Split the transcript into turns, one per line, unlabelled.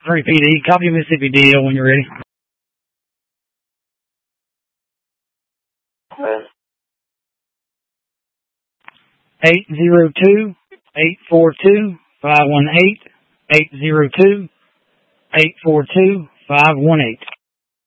3PD, copy Mississippi DL when you're ready. 802-842-518, 802-842-518.